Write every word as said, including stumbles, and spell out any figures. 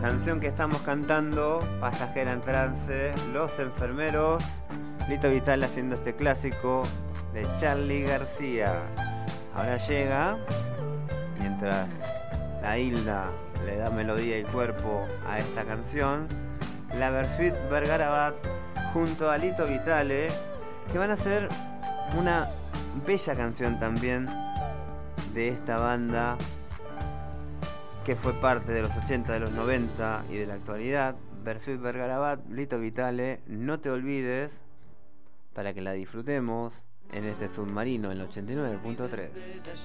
canción que estamos cantando, Pasajera en Trance, Los Enfermeros, Lito Vitale haciendo este clásico de Charly García. Ahora llega, mientras la Hilda le da melodía y cuerpo a esta canción, la Versuit Vergarabat junto a Lito Vitale, que van a hacer una bella canción también de esta banda que fue parte de los ochenta, de los noventa y de la actualidad. Versuit Vergarabat, Lito Vitale, No te olvides, para que la disfrutemos en este submarino en el ochenta y nueve punto tres.